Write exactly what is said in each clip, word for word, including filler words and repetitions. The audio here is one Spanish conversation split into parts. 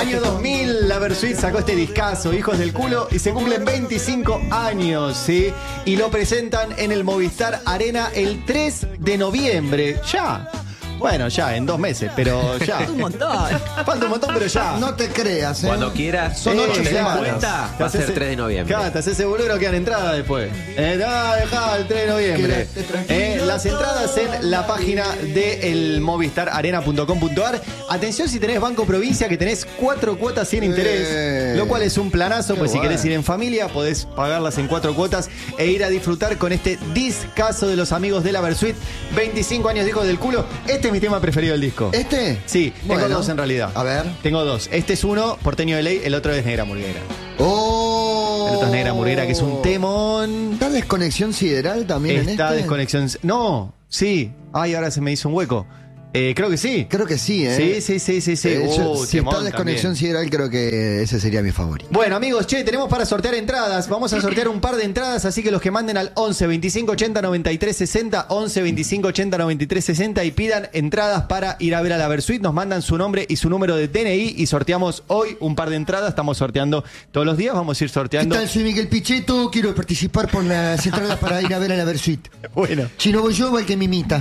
Año dos mil, la Versuit sacó este discazo, Hijos del Culo, y se cumplen veinticinco años, ¿sí? Y lo presentan en el Movistar Arena el tres de noviembre. Ya. Bueno, ya, en dos meses, pero ya. Un montón. Falta un montón, pero ya. No te creas, ¿eh? Cuando quieras, Son ocho te des semanas. cuenta, Te va a haces- ser tres de noviembre. Claro, te haces seguro que no quedan entradas después. Eh, no, dejá el tres de noviembre. Quédate tranquilo. Eh, las entradas en la página del movistar arena punto com punto ar. Atención si tenés Banco Provincia, que tenés cuatro cuotas sin interés, Eh. lo cual es un planazo, Qué pues si bueno. querés ir en familia, podés pagarlas en cuatro cuotas e ir a disfrutar con este discazo de los amigos de la Versuit. veinticinco años de Hijos del Culo. Este es mi tema preferido del disco. ¿Este? Sí, tengo Bueno. dos en realidad. A ver. Tengo dos. Este es uno, Porteño de Ley, el otro es Negra Murguera. ¡Oh! El otro es Negra Murguera, que es un temón. ¿Está Desconexión Sideral también en Está este? desconexión. No, sí. Ay, ahora se me hizo un hueco. Eh, creo que sí. Creo que sí, ¿eh? Sí, sí, sí, sí, sí. Eh, yo- Uh, si temón está Desconexión también. Sideral, creo que ese sería mi favorito. Bueno, amigos, che, tenemos para sortear entradas. Vamos a sortear un par de entradas, así que los que manden al once veinticinco ochenta noventa y tres sesenta, once veinticinco ochenta noventa y tres sesenta y pidan entradas para ir a ver a la Versuit, nos mandan su nombre y su número de D N I y sorteamos hoy un par de entradas. Estamos sorteando todos los días, vamos a ir ¿Qué sorteando. tal? Soy Miguel Pichetto, quiero participar por las entradas para ir a ver a la Versuit. Bueno. Si no voy yo, va el que me imita.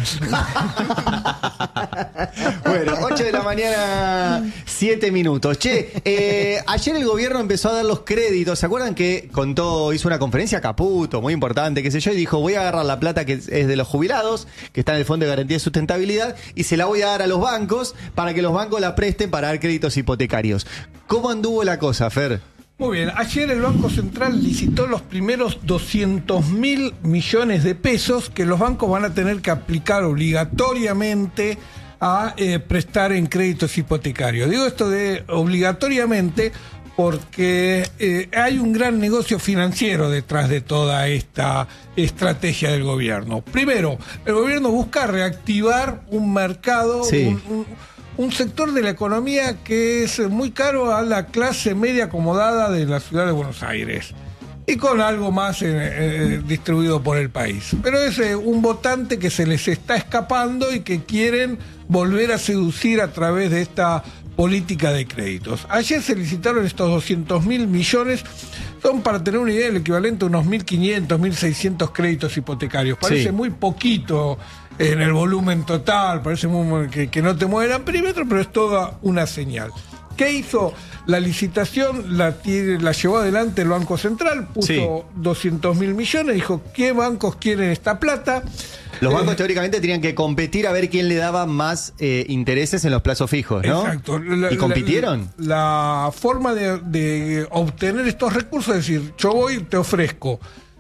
Bueno, ocho de la mañana, siete minutos. Che, eh, ayer el gobierno empezó a dar los créditos. ¿Se acuerdan que contó, hizo una conferencia Caputo, muy importante, qué sé yo, y dijo, voy a agarrar la plata que es de los jubilados, que está en el Fondo de Garantía de Sustentabilidad, y se la voy a dar a los bancos para que los bancos la presten para dar créditos hipotecarios? ¿Cómo anduvo la cosa, Fer? Muy bien, ayer el Banco Central licitó los primeros doscientos mil millones de pesos que los bancos van a tener que aplicar obligatoriamente a eh, prestar en créditos hipotecarios. Digo esto de obligatoriamente porque eh, hay un gran negocio financiero detrás de toda esta estrategia del gobierno. Primero, el gobierno busca reactivar un mercado, Sí. un, un- un sector de la economía que es muy caro a la clase media acomodada de la ciudad de Buenos Aires y con algo más eh, eh, distribuido por el país. Pero es eh, un votante que se les está escapando y que quieren volver a seducir a través de esta política de créditos. Ayer se licitaron estos doscientos mil millones, son, para tener una idea, el equivalente a unos mil quinientos, mil seiscientos créditos hipotecarios. Parece Sí. muy poquito en el volumen total, parece muy, que, que no te mueve el amperímetro, pero es toda una señal. ¿Qué hizo? La licitación la, tiene- la llevó adelante el Banco Central, puso Sí. doscientos mil millones, dijo, ¿qué bancos quieren esta plata? Los Eh, bancos teóricamente tenían que competir a ver quién le daba más eh, intereses en los plazos fijos, ¿no? Exacto. La- ¿Y compitieron? La, la forma de, de obtener estos recursos es decir, yo voy y te ofrezco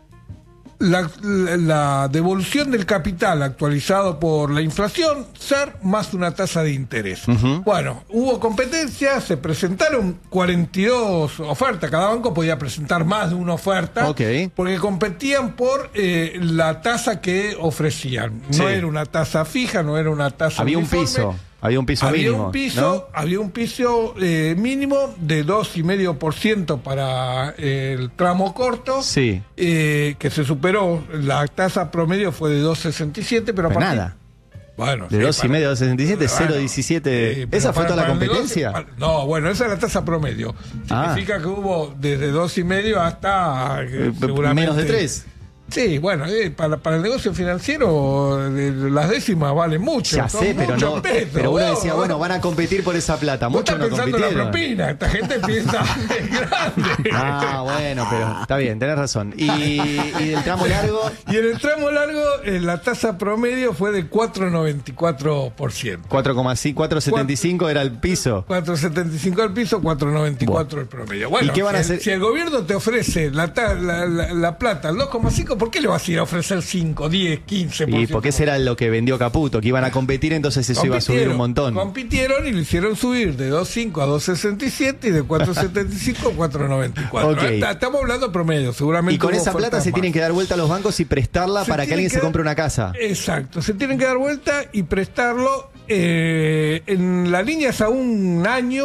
la, la- la devolución del capital actualizado por la inflación, ser más una tasa de interés. Ujú. Bueno, hubo competencia, se presentaron cuarenta y dos ofertas, cada banco podía presentar más de una oferta, Ok. porque competían por eh, la tasa que ofrecían. No Sí. era una tasa fija, no era una tasa Había un uniforme. piso, había un piso Había mínimo, un piso, ¿no? había un piso eh, mínimo de dos coma cinco por ciento para eh, el tramo corto, Sí. eh, que se superó. La tasa promedio fue de dos coma sesenta y siete, pero a Pues partir- nada. Bueno, De sí, dos y para- medio, dos sesenta y siete, Bueno, cero coma diecisiete. eh, pero ¿Esa fue para- toda la para el competencia? negocio, para- no, bueno, esa es la tasa promedio. Ah. Significa que hubo desde dos y medio hasta eh, Eh, seguramente menos de tres. Sí, bueno, eh, para, para el negocio financiero eh, las décimas valen mucho. Ya son sé, pero muchos no. pesos, Pero uno vos, decía, vos. bueno, van a competir por esa plata. Vos Muchos estás no pensando en la compitieron. propina, esta gente piensa en grande. Ah, bueno, pero está bien, tenés razón. Y, y del tramo largo, Y en el tramo largo, eh, la tasa promedio fue de cuatro coma noventa y cuatro por ciento. cuatro coma setenta y cinco era el piso. cuatro coma setenta y cinco al piso, cuatro coma noventa y cuatro el promedio. Bueno, ¿Y qué van a si, el- hacer? si el gobierno te ofrece la, ta- la, la- la plata al dos coma cinco, ¿por qué le vas a ir a ofrecer cinco, diez, quince por ciento? Y porque ese era lo que vendió Caputo, que iban a competir, entonces eso iba a subir un montón. Compitieron y lo hicieron subir de dos coma cinco a dos coma sesenta y siete y de cuatro coma setenta y cinco a cuatro coma noventa y cuatro. Ok. Está- Estamos hablando promedio, seguramente. Y con hubo esa plata ofertas se más. tienen que dar vuelta a los bancos y prestarla Se para que tienen alguien se dar- compre una casa. Exacto, se tienen que dar vuelta y prestarlo eh, en la línea es a un año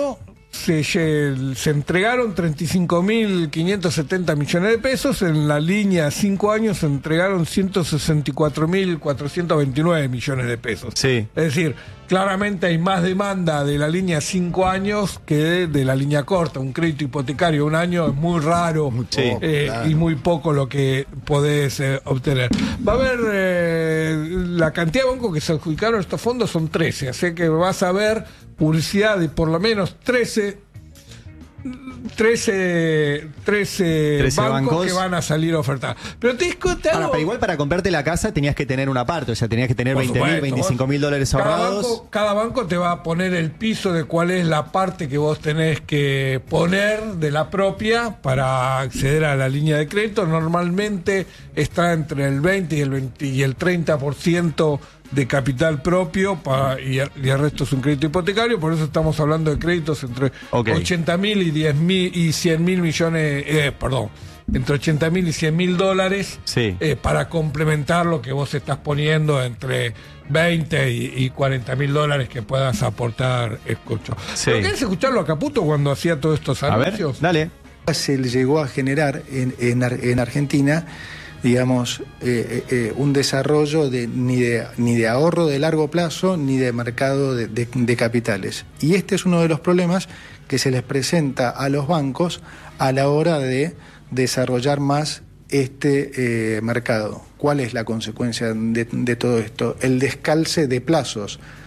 se, se entregaron treinta y cinco mil quinientos setenta millones de pesos, en la línea cinco años se entregaron ciento sesenta y cuatro mil cuatrocientos veintinueve millones de pesos. Sí. Es decir, claramente hay más demanda de la línea cinco años que de, de la línea corta. Un crédito hipotecario un año es muy raro, Sí, eh, claro. y muy poco lo que podés eh, obtener. Va a haber eh, la cantidad de bancos que se adjudicaron estos fondos son trece, así que vas a ver publicidad de por lo menos trece, trece, trece, trece bancos, bancos que van a salir a ofertar. Pero te discute Ahora, algo. pero igual para comprarte la casa tenías que tener una parte, o sea, tenías que tener Por veinte mil, supuesto, veinticinco mil dólares cada ahorrados. banco, cada banco te va a poner el piso de cuál es la parte que vos tenés que poner de la propia para acceder a la línea de crédito. Normalmente está entre el veinte y el veinte y el treinta por ciento de capital propio para, y, el, y el resto es un crédito hipotecario. Por eso estamos hablando de créditos entre Ok. ochenta mil y diez mil y cien mil millones, eh, perdón, entre ochenta mil y cien mil dólares, Sí. eh, para complementar lo que vos estás poniendo entre veinte y, y cuarenta mil dólares que puedas aportar, escucho. Sí. ¿Pero querés escucharlo a Caputo cuando hacía todos estos A ver, anuncios? dale. Se le llegó a generar en, en, Ar- en Argentina, digamos, eh, eh, un desarrollo de, ni, de, ni de ahorro de largo plazo ni de mercado de, de, de capitales. Y este es uno de los problemas que se les presenta a los bancos a la hora de desarrollar más este eh, mercado. ¿Cuál es la consecuencia de, de todo esto? El descalce de plazos.